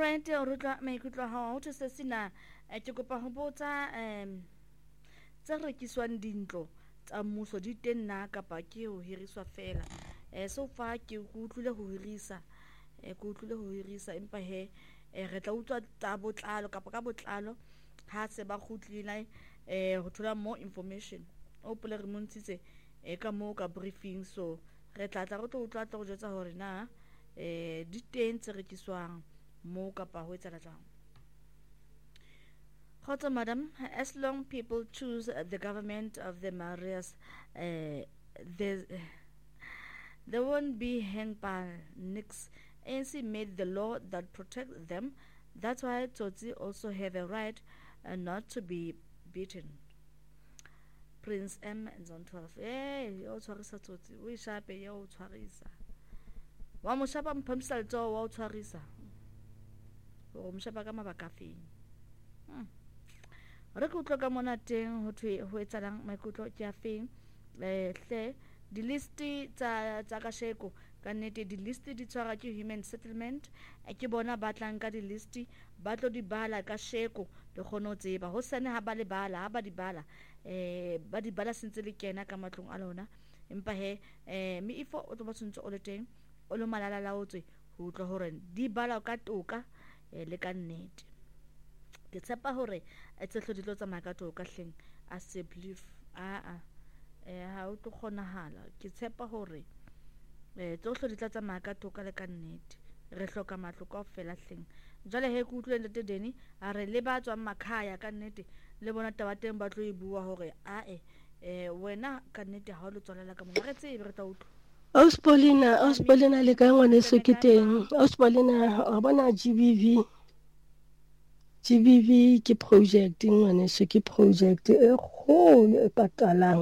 right o rutla maikutlo ha o tse sina ke kopa ho botsa tsa rekiswang dintlo tsa mmuso di teng na kapa ke ho hiriswa fela so far ke utlwile ho hirisa empa he re tla utlwa tsa botlalo kapa ka botlalo ha se ba khutlile ho thola more information o pole re montshitse ka mo ka briefing so re tla go utlwa go jetsa hore na di teng tse rekiswang mo kapa ho etsa jang. Khotso madam, as long people choose the government of the Marias, there won't be handpan nix. ANC made the law that protects them. That's why Tsotsi also have a right not to be beaten. Prince M and Zone 12. Hey, yo tshwarisa Tsotsi. We shape yo tshwarisa. Wa mo shapa mphamisa letso wa tshwarisa. O mo shapa ka mabaka feng. Re go tloka mona teng ho thwe ho etsalang maikutlo ke a feng hle di list tsa ka sheko ka nete di list di tshwara ke human settlement ke bona batlang ka di list ba tlo di bala ka sheko le khono tseba ho sane ha ba le bala ha ba di bala ba di bala sentse le kena ka matlong a lona empa he mi ifo o tlo ba tshwantse o le teng o lo malala laotswe ho tlo hore di bala ka toka le ka nnete ke tshepa hore tse tlo di tlo tsamaya ka toka hleng a se believe ha o tlo kgonahala ke tshepa hore tsohle di tla tsamaya ka toka le ka nnete re hloka matlo ka ofela hleng jwale he ku utlwele ntate Deni a re le ba tswang makhaya ka nnete le bona tabateng ba tlo e bua hore wena ka nnete ha o le tswalela ka mona re tsebe re tla utlwa Auspolina le ka ngwane se ke teng Auspolina a bona GBV ke project ngwane se ke project e kgolo e patalang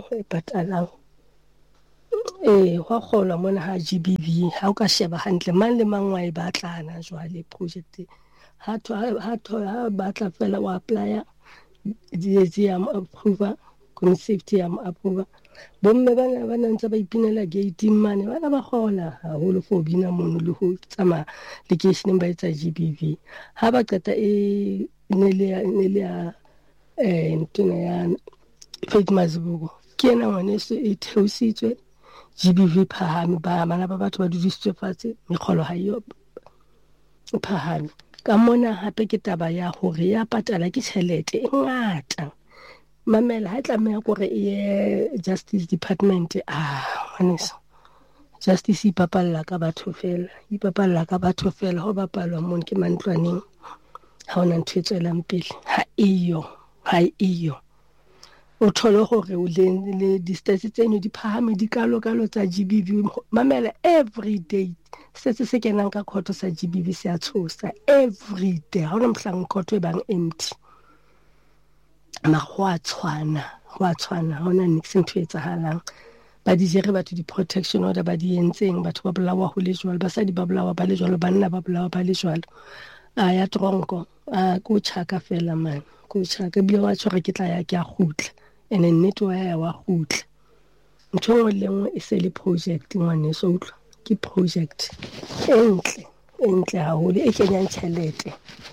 wa kgolwa mona ha GBV ha o ka sheba hantle mang le mang wa e batlana jwale project ha batla fela wa apply di am approver com safety am approver bomme bana ntse ba ipinela gate mane bana ba kgola haholo for bina mono le ho tsama location ba etsa GBV ha ba qeta nele ya ntona ya Faith Mazibuko ke ena ngwane se e theositswe GBV phahame ba bana ba batho ba dudisitswe fatshe mekgolo ha yo phahame ka mona hape ke taba ya hore ya patala ke tšhelete e ngata mamela ha tlameha gore e justice department ngwaneso justice ipapalla ka batho fela ho bapalwa mona ke mantlwaneng ha ona ntho e tswelang pele ha iyo o thole gore o le distance tseno di phahame di kalo tsa GBV mamela every day se kenang ka khoto sa GBV se a tshosa every day ha ona mohlang khoto e bang empty ho a tshwana ha ona nix ntho e tsahalang ba di jere batho di protection order ba di entseng batho ba bolawa ho le jwalo basadi ba bolawa ba le jwalo banna ba bolawa ba le jwalo ya tronko ko tshaka fela man ko tshaka bile wa tshwara ke tla ya ke a khutla ene nnete wa khutla ntho le nngwe e se le project ngwane so utlwa ke project entle haholo e kenyang tjhelete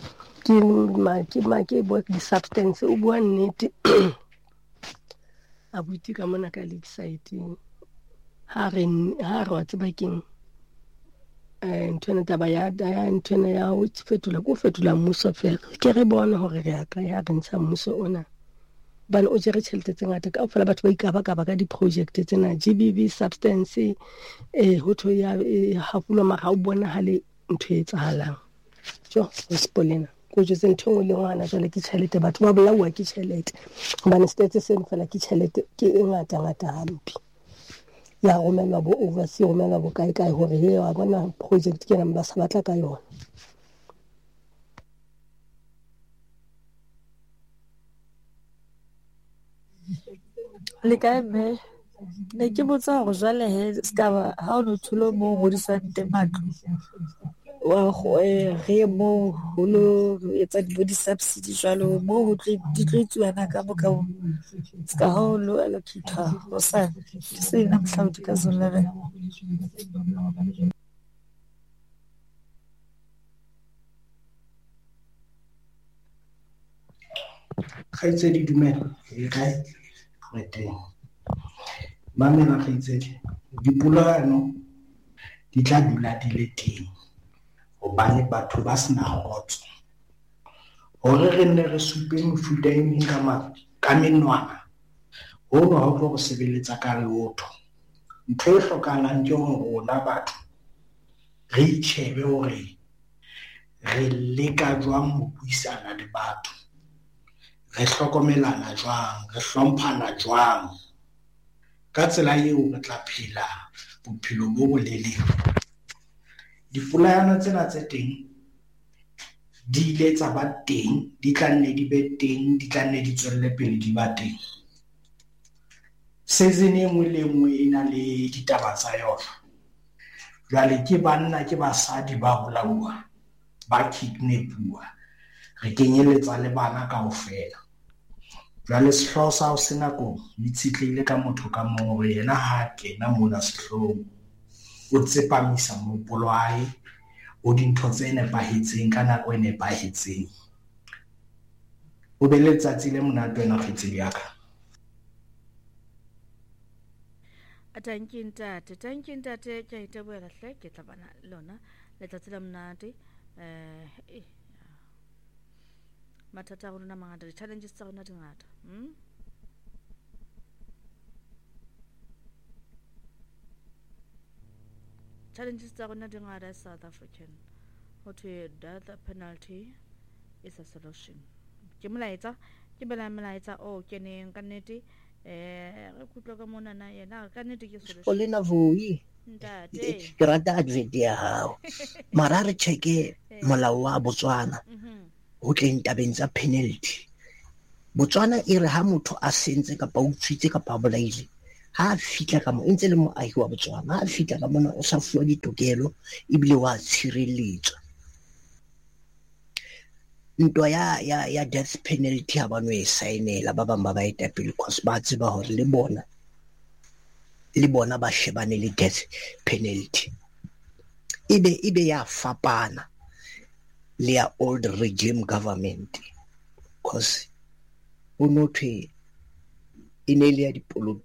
ke bo di substance o bua nnete a buti ka mona ka lakeside ha re wa tseba keng ntwana taba ya ntwana ya ho fetola mmuso fela ke re bona hore re ya ka ya re ntsha mmuso ona bana o jere tšhelete tse ngata ka ofela batho ba ikaba ka di-project tsena GBV substance ho thwe ya hafulwa mara o bona hale ntho e tsahalang Auspolina ko jetse ntho ngwe le ngwana jwale ke tšhelete batho ba bolawa ke tšhelete hobane state seno fela ke tšhelete ke e ngata hampe ya romelwa bo overseas romelwa bo kae hore he wa bona project ke nna ba sa batla ka yona le kae me ne ke botsa hore jwale he ska ha o no thulo mo ngodisang teng matlo wa re mo ho lo etsa di subsidy jwalo mo ho di tloitsuana ka boka ska ha lo allocate ho sa se na mhlaudi ka zona Kgaitsedi dumela e kae re teng mamela kgaitsedi dipolano di tla dula di le teng hobane batho ba sena kgotso hore re nne re supe mefuta e meng ka menwana hono ha o tlo go sebeletsa ka lotho ntho e hlokahalang ke hore rona batho re itjhebe hore re leka jwang ho buisana le batho re hlokomelana jwang re hlomphana jwang ka tsela eo re tla phela bophelo bo bolelele dipolayano tsena tse teng di ile tsa ba teng di tla nne di be teng di tla nne di tswelle pele di ba teng season e nngwe le nngwe e na le ditaba tsa yona jwale ke banna ke basadi ba bolauwa ba kidnapuwa re kenyeletsa le bana kaofela jwale sehloho sa ho se nako itshitlehile ka motho ka mong hore yena ha kena mona sehloohong o tsepamisa mohopolo wa hae o dintho tse nepahetseng ka nako e nepahetseng o be le letsatsi le monate wena kgaitsedi ya ka Thank you ntate ke a itebohela hle ke tla bana lona letsatsi la monate mathata a rona mangata di-challenges tsa rona di ngata challenges tsa rona di ngata South African ho thwe death penalty is a solution ke molaetsa ke bela molaetsa o keneng ka nnete re kutlo ka mona na yena ka nnete ke solution o lena voi ntate ke rata advert ya hao mara re cheke molao wa Botswana ho tleng tabeng tsa penalty Botswana e re ha motho a sentse kapa o tswitse kapa bolaile ha fitla ka mo ntse le moahi wa Botswana ha fitla ka mona o sa fuwa ditokelo ebile wa tshireletswa ntwa ya death penalty ha bano e saenela ba bang ba ba etapele cause ba tseba hore le bona ba shebane le death penalty ibe ya fapana le ya old regime government cause o nothwe inele ya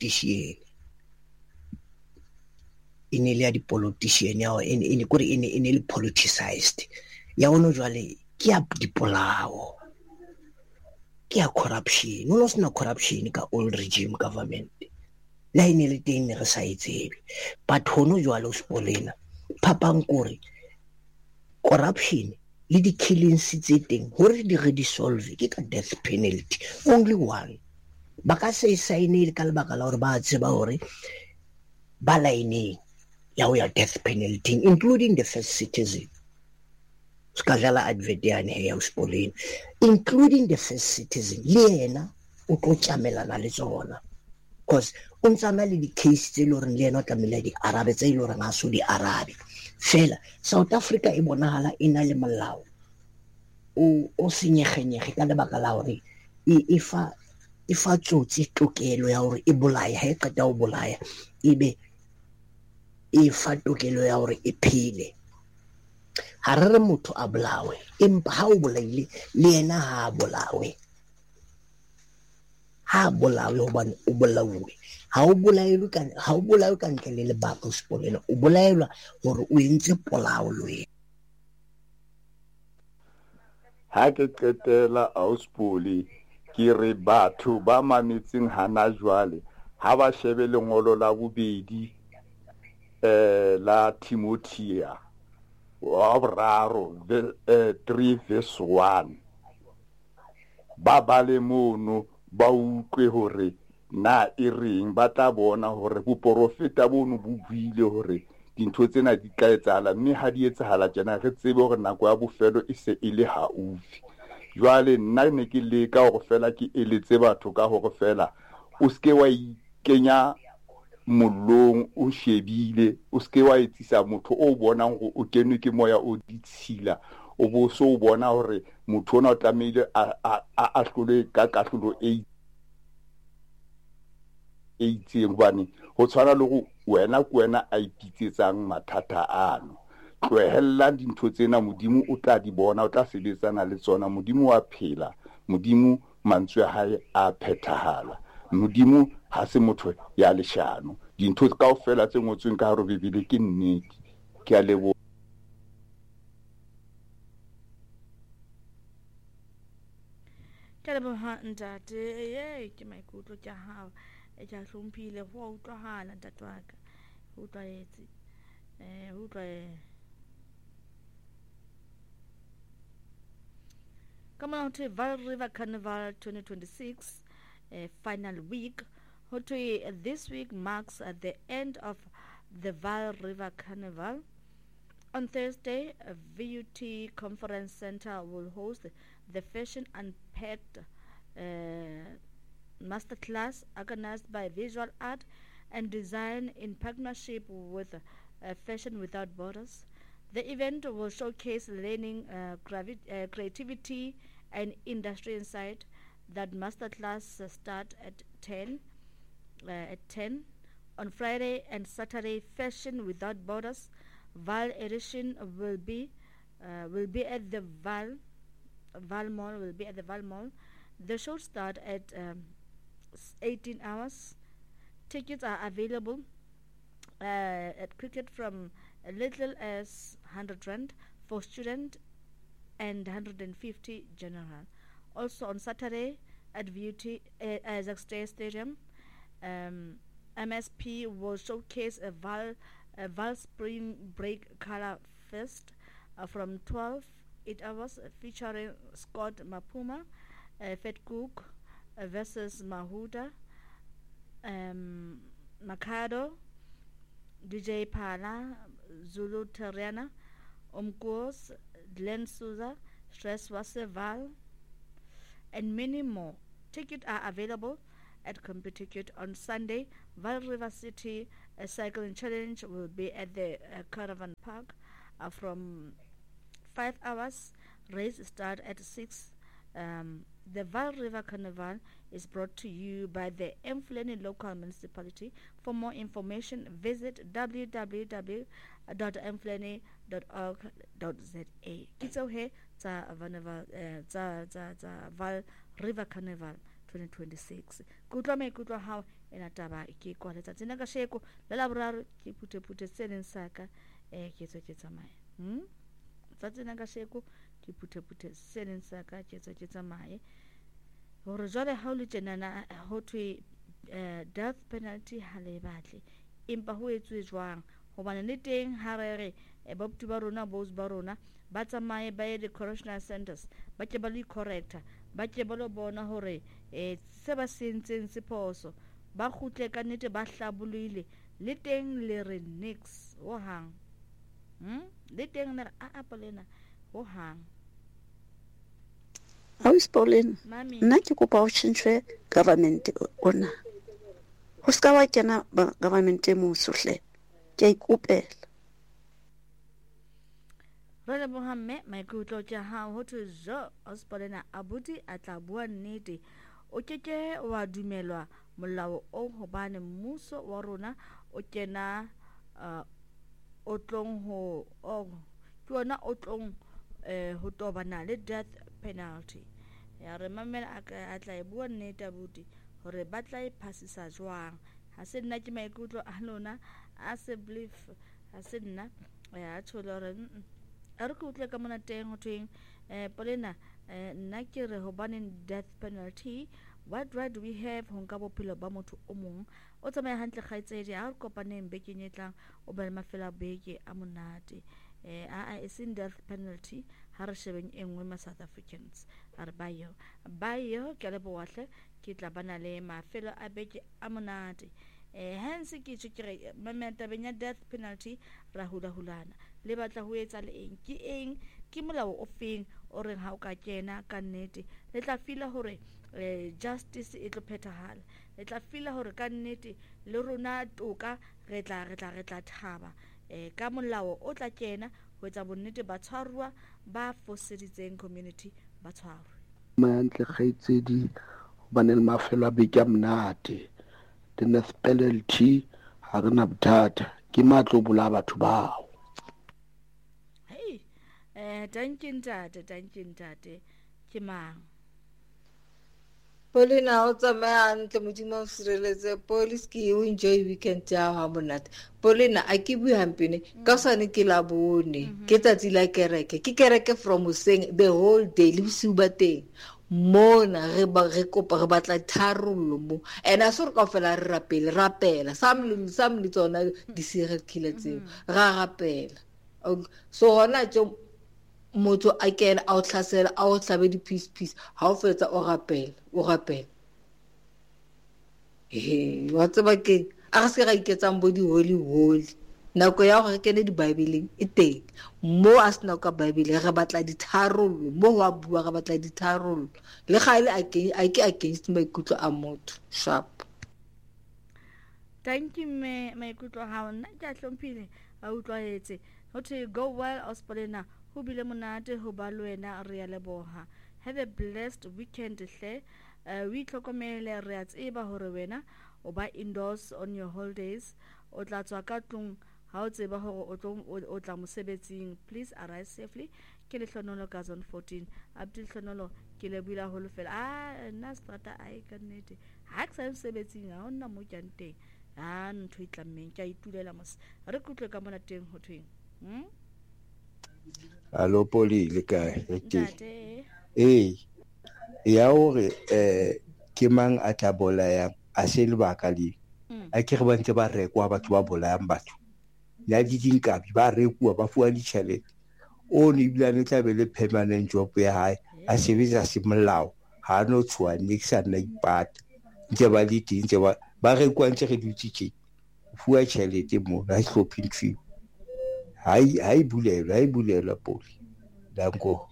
di-politician yao ene kore ene le politicized ya ono jwale ke ya dipolao ke ya corruption o no sena corruption ka old regime government la ene le teng re sa itsebe but hono jwale o sepolena phapang kore corruption le di-killings tse teng hore di resolve ke ka death penalty only one ba ka se saenele ka lebaka la hore ba tseba hore ba laineng ya ho ya death penalty including the first citizen ska jala advert yane he ya uspolina including the first citizen le yena o tlo tlamelana le tsona because o ntsana le di-case tse le hore le yena o tlamehile di arabe tse le hore nga so di arabe fela South Africa e bonahala e na le molao o senyeganyege ka lebaka la hore e fa tsotsi tokelo ya hore e bolaya ha e qeta ho bolaya ebe e fa tokelo ya hore e phele ha re motho a bolawe empa ha o bolaile le yena ha bolawe hobane o bolauwe ha o bolailwe ka ntle le lebaka o sepolena o bolailwa hore o entse polao le ha ke qetela auspoli ke re batho ba mametseng hana jwale ha ba shebe lengolo la bobedi la Timothea wa boraro 3:1 ba bale mono ba utlwe hore na e reng ba tla bona hore boprofeta bono bo buile hore dintho tsena di tla etsahala mme ha di etsahala tjena re tsebe hore nako ya bofelo e se e le haufi jwale nna ne ke leka hore fela ke eletse batho ka hore fela o ske wa ikenya mollong o shebile o ske wa etsisa motho o bonang hore o kenwe ke moya o ditshila o bo so o bona hore motho ona o tlamehile a hlole ka kahlolo e itseng hobane ho tshwana le go wena a ipitsetsang mathata ano tlohella dintho tsena modimo o tla di bona o tla sebetsana le tsona modimo wa phela modimo mantswe a hae a phethahala. Modimo ha se motho ya leshano. Dintho kaofela tse ngotsweng ka hare ho Bibele ke nnete. Ke a leboha. Ke leboha ntate ke maikutlo tja hao e tja hlomphile ho utlwahala ntate wa ka ho utlwaetse ho utlwa come on to Vaal River Carnival 2026 final week. This week marks the end of the Vaal River Carnival. On Thursday, a VUT Conference Center will host the Fashion Unpacked masterclass organized by Visual Art and Design in partnership with Fashion Without Borders. The event will showcase learning, creativity, and industry insight. That masterclass start at 10. On Friday and Saturday, Fashion Without Borders Vaal edition will be at the Vaal Mall. Will be at the Vaal Mall. The show start at 18 hours. Tickets are available at Cricket from as little as 100 rand for student and 150 general. Also on Saturday at VUT Isaac Stadium, MSP will showcase a Vaal Spring Break Color Fest from 8 hours featuring Scott Mapuma, Fat Cook versus Mahuda, Makado, DJ Pala, Zulu Terriana, Omkos, Glenn Souza, Stress Vaal, and many more. Tickets are available at CompuTicket. On Sunday, Vaal River City Cycling Challenge will be at the Caravan Park from 5 hours. Race start at 6. The Vaal River Carnival is brought to you by the Mfuleni Local Municipality. For more information, visit www.mfuleni.org.za. Kitso he tsa Vaal River Carnival 2026. Kutlwa maikutlo hao ena taba ke kwa letsatsi ka sheko la laboraro ke phuthe tseleng saka ke tswe ke tsamaye tsatsing ka sheko ke phuthe tseleng saka ke tswe ke tsamaye hore jwale ha o le tjenana ho thwe death penalty ha le batle empa ho etswe jwang hobane le teng ha re boptu ba rona boss ba rona ba tsamaye ba ye correctional centers ba ke ba le corrector ba ke ba lo bona hore se ba sentseng sephoso ba khutle ka nnete ba hlabolile le teng le re nix ho hang le teng le a apolena ho hang How is Pauline? Nna ke kopa ho tshintshwe government ona. Ho ska wa kena government e mosohle. Ke a ikopela. Rele Mohamme maikutlo tja hao ho thwe jo Pauline abuti a tla bua nnete. O keke wa dumelwa molao o hobane mmuso wa rona o kena o tlong ho ke ona o tlong ho tobana le death penalty. Ya re mamela a tla bua nnete abuti hore ba tla e phasisa jwang. Ha se nna ke maikutlo a lona a se belief ha se nna ya tshola re a re ke utlwe ka mona teng ho thweng Polena nna ke re hobane death penalty what right do we have ho nka bophelo ba motho o mong o tsamaya hantle kgaitsedi a re kopaneng bekeng e tlang o ba le mafela beke a monate a seng death penalty ha re shebeng engwe ma South Africans a re ba yo ke le boahle ke tla bana le mafelo a beke a monate hence ke tshikere mamenta benya death penalty ra hulana le batla ho etsa le eng ke molao o feng o reng ha o ka kena ka nnete le tla fila hore justice e tlo phethahala le tla fila hore ka nnete le rona toka re tla thaba ka molao o tla kena ho etsa bonnete ba tshwarwa ba foseditseng community ba tshwarwe mantle kgaitsedi bana le mafelo a beke a monate the death penalty ha rena bothata ke matlo bola batho bao thank you ntate ke mang Polina o tsamaya hantle modimo o sireletse police ke o enjoy weekend ya ha monate Polina a ke bue hampene ka sane ke la bone ke tsatsi la kereke from saying the whole day le bosiu ba teng mona re kopa re batla tharollo mo and a sore kaofela re rapela some le tsona di serial killer tseo ra rapela so hona tjo motho a kena a o tlhasela a o hlabe di piece ha o fetsa o rapela wa tseba ke a re se ga iketsang bo di holy nako ya go re kene di Bibeleng e teng mo a sena ka Bible re batla ditharollo mo wa bua re batla ditharollo le ga ile a ke against maikutlo a motho sharp. Thank you maikutlo ha ona ke a hlomphile a utlwaetse ho to go well Ospolina ho bile monate ho ba lwena re ya leboha. Have a blessed weekend hle we tlhokomele re a tseba hore wena o ba indoors on your holidays o tla tswa ka tlung ha o tseba hore o tla mosebetsing. Please arrive safely. Ke le Hlonolo ka zone 14 Abdul Hlonolo ke le buila ho lefela nna strata ai ka nnete ha ke sa mosebetsing ha ona mo kanteng ntho e tlammeng ke a itulela mos re kutlwe ka mona teng ho thweng Allo Poli le kae ya hore ke mang a tla bolayang a se lebaka le a ke re ba ntse ba rekwa batho ba bolayang batho ya dinkabi ba rekwa ba fuwa ditjhelete o ne bilane tla be le permanent job ya hae a sebetsa semolao ha no tswa nix na ipata ntse ba le teng ntse ba rekwa ntse re dutse tje fuwa tjhelete mo ha shopping trip hai bulela Poli danko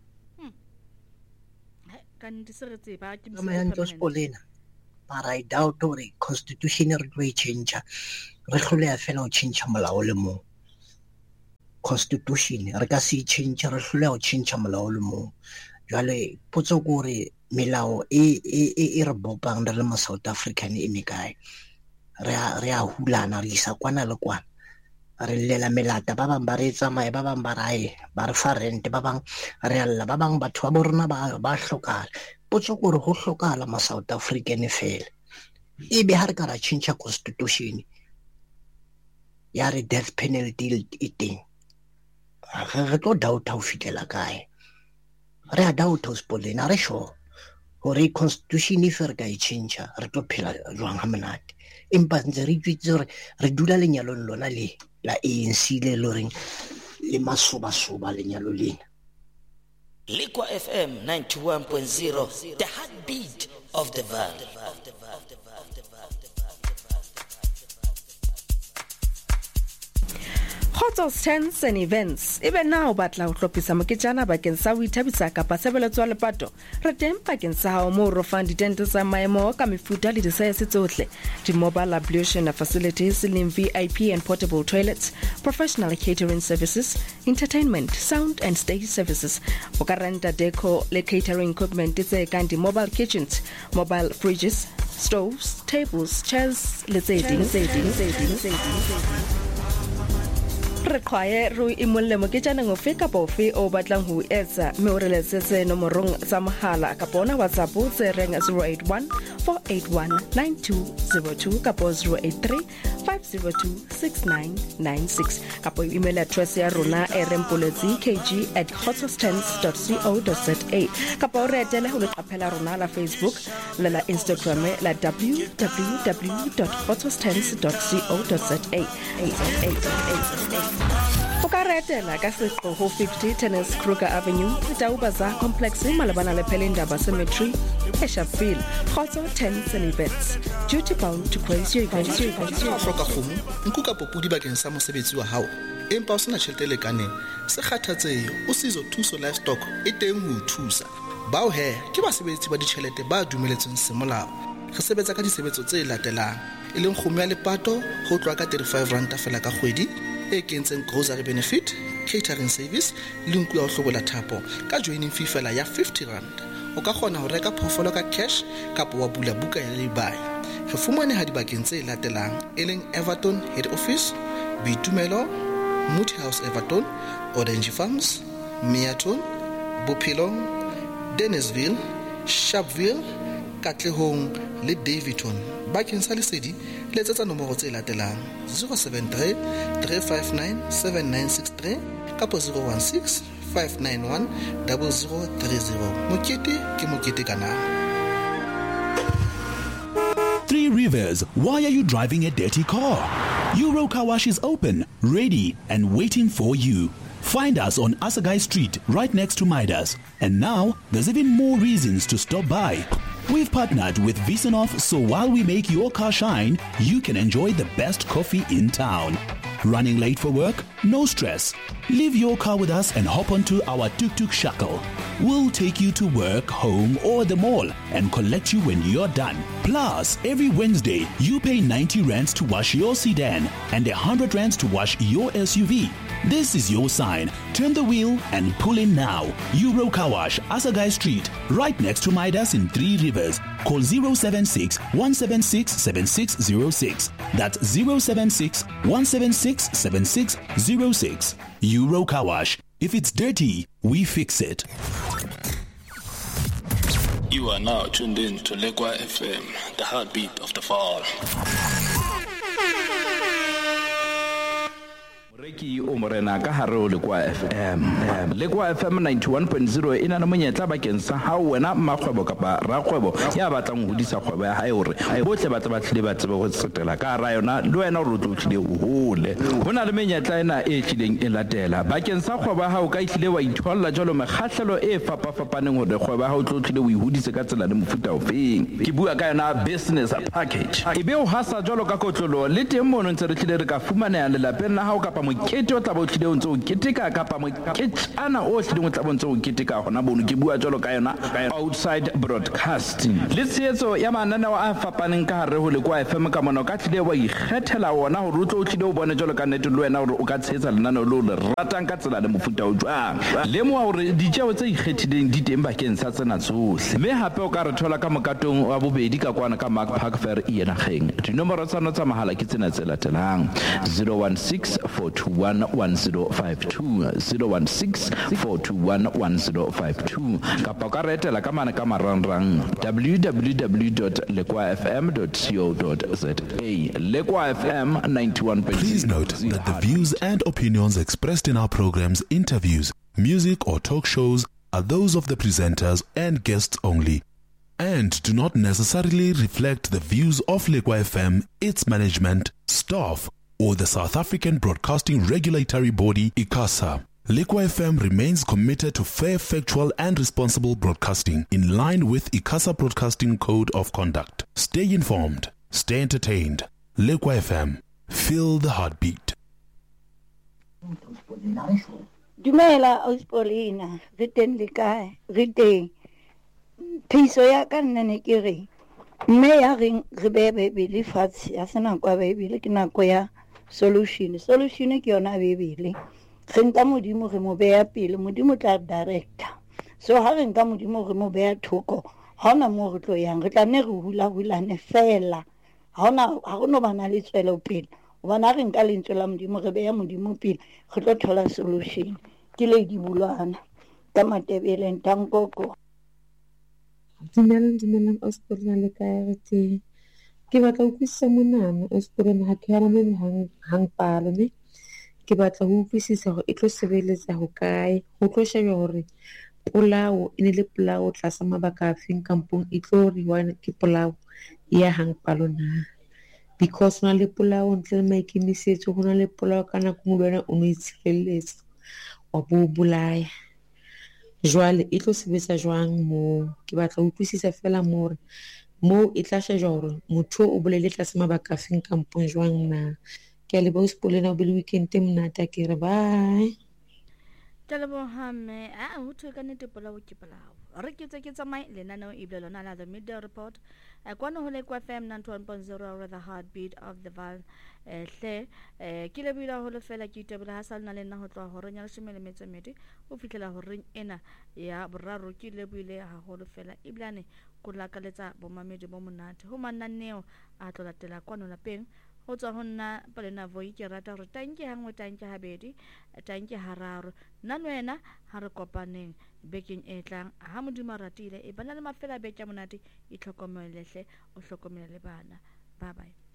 kan disiretse ba ke Polina but I doubt hore constitution re tlo e change re hloleha fela o change molao le mo constitution re ka se change re hloleha o change molao le mo jwale potso gore melao e re bopang re le ma South African e mekae re a hulana re isa kwana le kwana re lela melata ba bang ba re tsamaya ba bang ba rae ba re fa rent ba bang re alla ba bang batho ba borona ba hlokala potso gore ho hlokala ma South African fela ebe ha re ka ra change constitution ya re death penalty e teng re tlo doubt ho fitela kae re a doubt Ospolina re sure hore constitution e fer ka e change re tlo phela jwang ha monate empa ntse re itse hore re dula lenyalong lona le la ANC le loring le masoba lenyalo lena Liqua FM 91.0 the heartbeat of the valley. Hotels, tents and events. Even now, batla ho hlophisa moketjana bakeng sa ho ithabisa kapa sebeletso le pato. Re teng bakeng sa hao mo ro fang ditente tsa maemo ka mefuta le di-size tsohle. Di-mobile ablution facilities, VIP and portable toilets, professional catering services, entertainment, sound and stage services. O ka renta deco le catering equipment tse kang di-mobile kitchens, mobile fridges, stoves, tables, chairs, le tse ding. Re kwae ro imolle moketjana ngofe kapa ofe o batlang ho etsa mme o re letsetse nomorong tsa mohala kapa ona WhatsApp tse reng 081 481 9202 kapa 083 502 6996 kapa email address ya rona rmpoletsi@hotels10.co.za kapa o re etele ho leqaphela rona la Facebook le la Instagram la www.hotels10.co.za o ka retela ka seqo ho 50 Tennis Kruger Avenue Taubaza Complex malabana le Pelindaba Cemetery Eshaville Khotso 10 Events duty bound to grace your event Afrika kgomo nkuka popudi bakeng sa mosebetsi wa hao empa o sena tjhelete le kaneng se kgathatsehe o sizo thuso livestock e teng ho thusa bao he ke basebetsi ba ditjhelete ba dumeletsweng semolao re sebetsa ka disebetso tse latelang e leng kgomo ya lepato ho tloa ka 35 rand fela ka kgwedi e kentseng grocery benefit catering service le nku ya ho hlobola thapo ka joining fee fela ya 50 rand o ka kgona ho reka phofolo ka cash kapa wa bula buka ya lebai re fumane ha dibakeng tse latelang e leng Everton head office Bitumelo Moot House Everton Orange Farms Meaton Bophelong Dennisville Sharpeville Katlehong le Davidson bakeng sa lesedi letsetsa nomoro tse latelang 073 359 7963 kapo 016 591 0030. Mokete ke mokete ka nama. Three Rivers, why are you driving a dirty car? Euro Car Wash is open, ready, and waiting for you. Find us on Asagai Street, right next to Midas. And now, there's even more reasons to stop by. We've partnered with Visanov, so while we make your car shine, you can enjoy the best coffee in town. Running late for work? No stress. Leave your car with us and hop onto our tuk-tuk shuttle. We'll take you to work, home, or the mall and collect you when you're done. Plus, every Wednesday, you pay 90 rands to wash your sedan and 100 rands to wash your SUV. This is your sign. Turn the wheel and pull in now. Euro Car Wash, Asagai Street, right next to Midas in Three Rivers. Call 076 176 7606. That's 076 176 7606. Euro Car Wash. If it's dirty, we fix it. You are now tuned in to Lekwa FM, the heartbeat of the fall. Reki o morena ka hare o Lekwa FM. Lekwa FM 91.0 ina na monyetla bakeng sa ha wena mmakgwebo kapa rakgwebo ya batlang ho hodisa kgwebo ya hae hore botle ba tlile ba tsebe go tsetela ka ra yona le wena o tlo tlile o hole. Hona le menyetla ena e tlileng e latela bakeng sa kgwebo ya hao ka tlile wa itholla jalo mekgahlelo e fapafapaneng hore kgwebo ya hao tlo tlile o hodise ka tsela le mofuta ofeng. Ke bua ka yona business package. Ebe o hasa jalo ka kotlolo le teng mono ntse re tlile re ka fumana le lapeng la hao kapa mokete o tla bo tlile o ntse o keteka kapa moketana o tlile o tla bo ntse o keteka gona bono ke bua jalo ka yona outside broadcasting le tsetso ya mananeo a fapaneng ka hare ho Lekwa FM ka mona ka tlile wa ikgethela wona hore o tlo tlile o bone jalo ka nete le wena hore o ka tshetsa lenaneo le ratang ka tsela le mofuta o jwang le mo hore ditjeo tse ikgethileng di teng bakeng sa tsena tsohle mme hape o ka re thola ka mokatong wa bobedi ka kwana ka Mark Park Fair e ena geng dinomoro tsa nna tsa mahala ke tsena tse latelang 016 421 1052 016 421 1052 kapa ka retela ka mana ka marangrang www.lekwafm.co.za Lekwa FM 91.0. Please note that the views and opinions expressed in our programs, interviews, music or talk shows are those of the presenters and guests only and do not necessarily reflect the views of Lekwa FM, its management, staff, or the South African Broadcasting Regulatory Body, ICASA. Lekwa FM remains committed to fair, factual, and responsible broadcasting in line with ICASA Broadcasting Code of Conduct. Stay informed, stay entertained. Lekwa FM, feel the heartbeat. Dumela Auspolina, written le kae, written. Piso ya ka nna ne ke re. Mme ya re bebe le fatshe ya sena kwa bebe le ke nako ya solution ke yona bebele re nka modimo re mo beya pele modimo tla director so ha re nka modimo re mo beya thoko ha ona mo re tlo yang re tla ne re hulane fela ha ono bana le tswelo pele bona re nka lentswe la modimo re beya modimo pele re tlo thola solution ke le di bulwana ka Matebele Ntankoko. Dumelang Auspolina le kae re ke batla ho utlwisisa monana Auspolina ha ke yana me hang palo ne ke batla ho utlwisisa hore e tlo sebeletsa ho kae ho tlo sheba hore polao e ne le polao tlasa mabaka a feng kampong e tlo re wa ke polao ya hang palo na because na le polao ntle le maikemisetso ho na le polao kana go lwana o no itshireletsa wa bolaya jwale e tlo sebetsa jwang mo ke batla ho utlwisisa fela more mo e tla shejwa hore motho o bolele tlase mabaka a feng kampong jwang na ke a leboha Auspolina o be le weekend e monate ke re bye Taleboha me ho thwe ka nete polao ke polao re ke tsamae lenaneo e bile lona la the media report kwana ho Lekwa FM 91.0 the heartbeat of the val hle ke le bila ho le fela ke itebela ha salna le nna ho tloa ho renya le shemele metsemedi o fitlela ho reng ena ya boraro ke le bile ha ho le fela iblane go lakaletsa bomamedi bo monate ho mananeo a tlolatela kwana lapeng go tswa go nna Palena Voi ke rata gore tanke hangwe tanke habedi tanke hararo nna nwena ha re kopaneng bekeng e tlang ha modimo ratile e bana le mafela beke monate e tlhokomelehle o tlhokomele le bana bye bye.